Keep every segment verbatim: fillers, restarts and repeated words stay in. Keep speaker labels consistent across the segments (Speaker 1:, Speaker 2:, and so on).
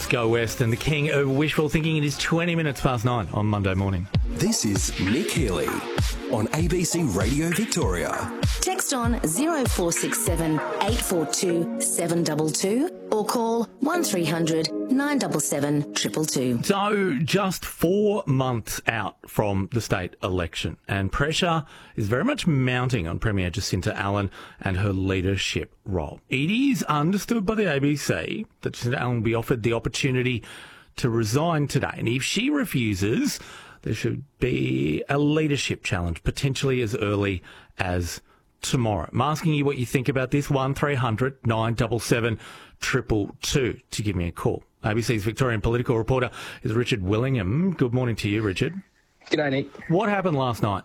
Speaker 1: Let's go west. And the king of wishful thinking, it is twenty minutes past nine on Monday morning.
Speaker 2: This is Nick Healy on A B C Radio Victoria.
Speaker 3: Text on zero four six seven eight four two seven two two or call one three hundred nine seven seven two two two.
Speaker 1: So just four months out from the state election, and pressure is very much mounting on Premier Jacinta Allan and her leadership role. It is understood by the A B C that Jacinta Allan will be offered the opportunity to resign today, and if she refuses, there should be a leadership challenge, potentially as early as tomorrow. I'm asking you what you think about this. one three hundred nine seven seven two two two to give me a call. A B C's Victorian political reporter is Richard Willingham. Good morning to you, Richard.
Speaker 4: G'day, Nick.
Speaker 1: What happened last night?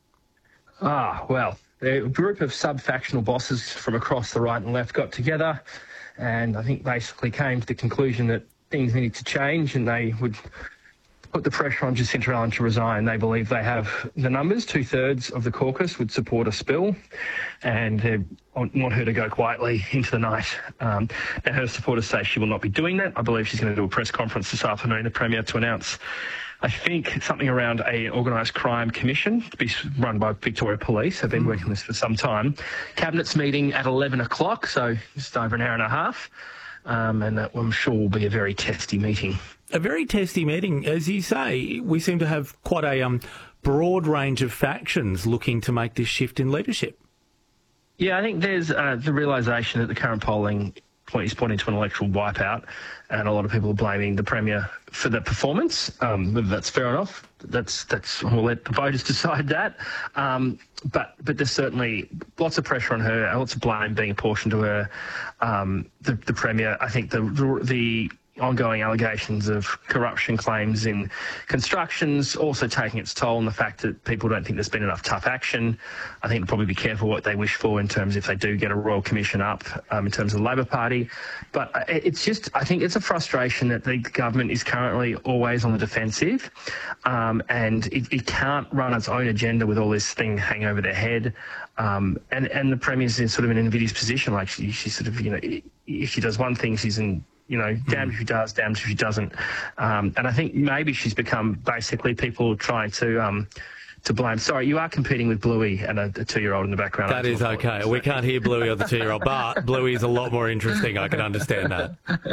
Speaker 4: Ah, well, a group of sub-factional bosses from across the right and left got together and I think basically came to the conclusion that things needed to change and they would put the pressure on Jacinta Allan to resign. They believe they have the numbers. Two-thirds of the caucus would support a spill, and they want her to go quietly into the night. Um, and her supporters say she will not be doing that. I believe she's going to do a press conference this afternoon, the Premier, to announce, I think, something around a organised crime commission to be run by Victoria Police. They've been working on this for some time. Cabinet's meeting at eleven o'clock, so just over an hour and a half. Um, and that I'm sure will be a very testy meeting.
Speaker 1: A very testy meeting. As you say, we seem to have quite a um, broad range of factions looking to make this shift in leadership.
Speaker 4: Yeah, I think there's uh, the realisation that the current polling point is pointing to an electoral wipeout, and a lot of people are blaming the Premier for the performance. Um, whether that's fair enough, that's that's we'll let the voters decide that. Um, but but there's certainly lots of pressure on her, lots of blame being apportioned to her. Um, the, the Premier, I think the the ongoing allegations of corruption claims in constructions also taking its toll on the fact that people don't think there's been enough tough action. I think they'll probably be careful what they wish for in terms if they do get a Royal Commission up um, in terms of the Labor Party. But it's just, I think it's a frustration that the government is currently always on the defensive um, and it, it can't run its own agenda with all this thing hanging over their head. Um, and, and the Premier's in sort of an invidious position. Like she, she sort of, you know, if she does one thing, she's in, you know, damned if she does, damned if she doesn't. Um, and I think maybe she's become basically people trying to um, to blame. Sorry, you are competing with Bluey and a, a two-year-old in the background.
Speaker 1: That is okay. We can't hear Bluey or the two-year-old, but Bluey is a lot more interesting. I can understand that.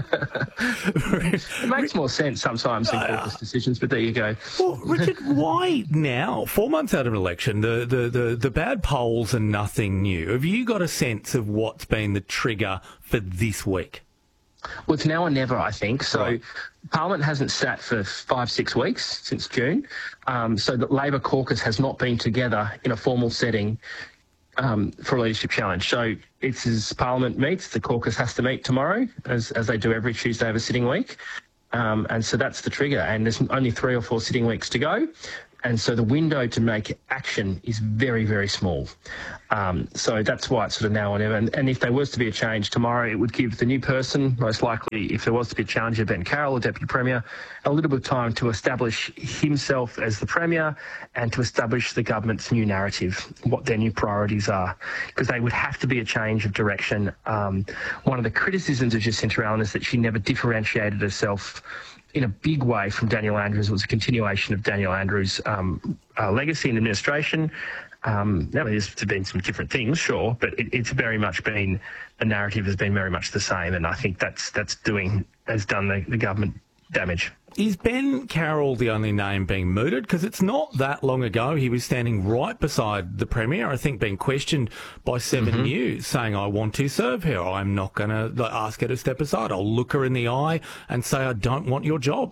Speaker 4: It makes more sense sometimes in caucus decisions, but there you go.
Speaker 1: Well, Richard, why now? Four months out of an election, the, the, the, the bad polls are nothing new. Have you got a sense of what's been the trigger for this week?
Speaker 4: Well, it's now or never, I think. So
Speaker 1: right.
Speaker 4: Parliament hasn't sat for five, six weeks since June. Um, so the Labor caucus has not been together in a formal setting um, for a leadership challenge. So it's as Parliament meets, the caucus has to meet tomorrow, as, as they do every Tuesday of a sitting week. Um, and so that's the trigger. And there's only three or four sitting weeks to go. And so the window to make action is very, very small. Um, so that's why it's sort of now or never. And, and if there was to be a change tomorrow, it would give the new person, most likely, if there was to be a challenger, Ben Carroll, the Deputy Premier, a little bit of time to establish himself as the Premier and to establish the government's new narrative, what their new priorities are, because they would have to be a change of direction. Um, one of the criticisms of Jacinta Allan is that she never differentiated herself in a big way from Daniel Andrews. It was a continuation of Daniel Andrews' um, uh, legacy in administration. Um, now, there's been some different things, sure, but it, it's very much been, the narrative has been very much the same, and I think that's that's doing, has done the, the government damage.
Speaker 1: Is Ben Carroll the only name being mooted? Because it's not that long ago he was standing right beside the Premier, I think being questioned by Seven
Speaker 4: Mm-hmm.
Speaker 1: News, saying, I want to serve her. I'm not going to ask her to step aside. I'll look her in the eye and say, I don't want your job.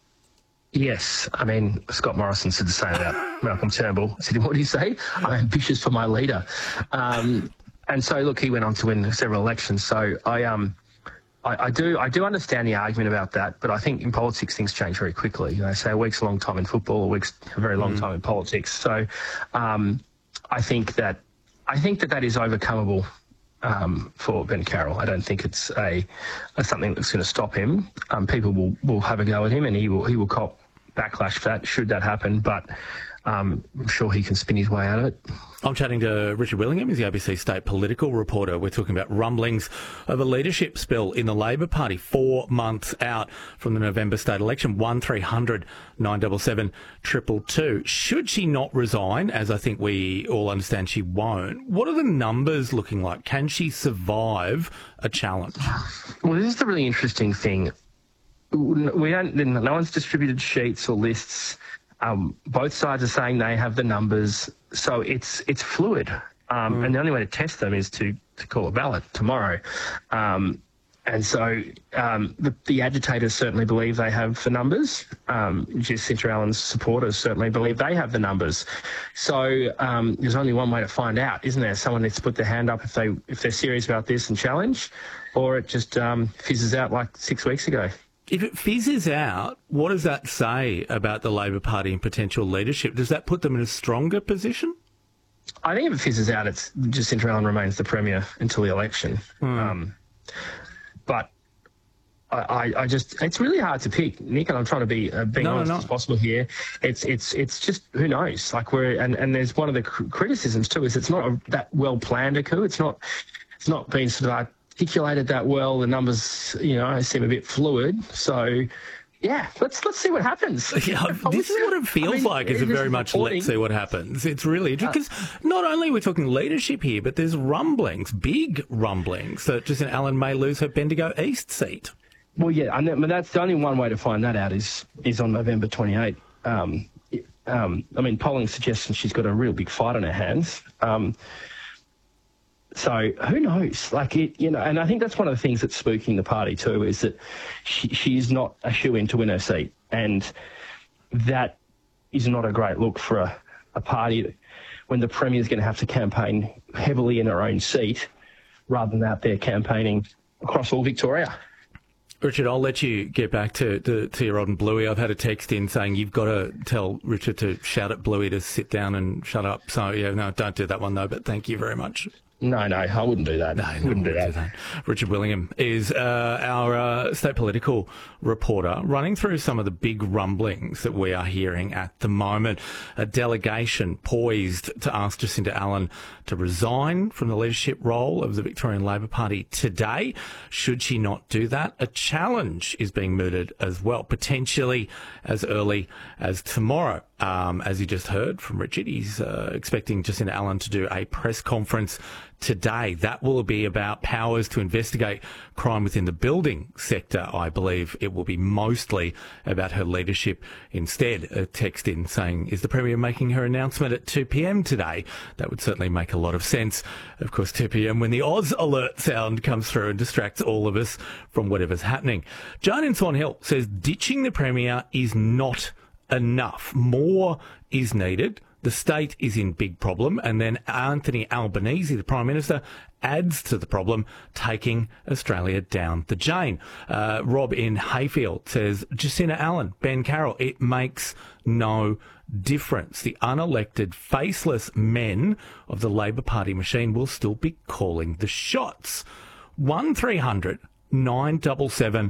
Speaker 4: Yes, I mean, Scott Morrison said the same about Malcolm Turnbull. I said, what did he say? I'm ambitious for my leader. Um, and so, look, he went on to win several elections. So I... um. I, I do I do understand the argument about that, but I think in politics things change very quickly. You know, say a week's a long time in football, a week's a very long mm. time in politics. So um, I think that I think that that is overcomable um, for Ben Carroll. I don't think it's a, a something that's going to stop him. Um, people will, will have a go at him, and he will he will cop backlash for that should that happen. But um, I'm sure he can spin his way out of it.
Speaker 1: I'm chatting to Richard Willingham. He's the A B C state political reporter. We're talking about rumblings of a leadership spill in the Labor Party four months out from the November state election. one three hundred nine seven seven two two two. Should she not resign, as I think we all understand she won't, what are the numbers looking like? Can she survive a challenge?
Speaker 4: Well, this is the really interesting thing. We don't, no one's distributed sheets or lists. Um, both sides are saying they have the numbers, so it's it's fluid. Um, mm. And the only way to test them is to, to call a ballot tomorrow. Um, and so um, the, the agitators certainly believe they have the numbers. Um, Jacinta Allen's supporters certainly believe they have the numbers. So um, there's only one way to find out, isn't there? Someone needs to put their hand up if, they, if they're serious about this and challenge, or it just um, fizzes out like six weeks ago.
Speaker 1: If it fizzes out, what does that say about the Labor Party and potential leadership? Does that put them in a stronger position?
Speaker 4: I think if it fizzes out, it's Jacinta Allen remains the Premier until the election. Mm. Um, but I, I just, it's really hard to pick, Nick, and I'm trying to be uh, being no, honest no. as possible here. It's it's it's just, who knows? Like we're, and, and there's one of the cr- criticisms too, is it's not a, that well planned a coup. It's not, it's not been sort of articulated that well. The numbers, you know, seem a bit fluid. So, yeah, let's let's see what happens.
Speaker 1: Yeah, this is what it feels I mean, like. Is it very much reporting. Let's see what happens? It's really interesting because uh, not only are we talking leadership here, but there's rumblings, big rumblings, that Jacinta Allen may lose her Bendigo East seat.
Speaker 4: Well, yeah, and that, but that's the only one way to find that out is is on November twenty-eighth. Um, um, I mean, polling suggests she's got a real big fight on her hands. Um, So who knows? Like it, you know, and I think that's one of the things that's spooking the party too, is that she, she is not a shoo-in to win her seat, and that is not a great look for a, a party when the Premier is going to have to campaign heavily in her own seat rather than out there campaigning across all Victoria.
Speaker 1: Richard, I'll let you get back to, to, to your old and Bluey. I've had a text in saying you've got to tell Richard to shout at Bluey to sit down and shut up. So, yeah, no, don't do that one, though, but thank you very much.
Speaker 4: No, no, I wouldn't do that.
Speaker 1: No,
Speaker 4: I
Speaker 1: no,
Speaker 4: wouldn't do that.
Speaker 1: do that. Richard Willingham is uh, our uh, state political reporter, running through some of the big rumblings that we are hearing at the moment. A delegation poised to ask Jacinta Allen to resign from the leadership role of the Victorian Labor Party today. Should she not do that, a challenge is being mooted as well, potentially as early as tomorrow. Um, as you just heard from Richard, he's uh, expecting Jacinta Allen to do a press conference today. That will be about powers to investigate crime within the building sector. I believe it will be mostly about her leadership instead. A text in saying, is the Premier making her announcement at two p.m. today? That would certainly make a lot of sense. Of course, two p.m. when the Oz alert sound comes through and distracts all of us from whatever's happening. Joan in Swan Hill says ditching the Premier is not enough. More is needed. The state is in big problem, and then Anthony Albanese, the Prime Minister, adds to the problem, taking Australia down the drain. Uh, Rob in Hayfield says, Jacinta Allen, Ben Carroll, it makes no difference. The unelected, faceless men of the Labor Party machine will still be calling the shots. one three hundred nine seven seven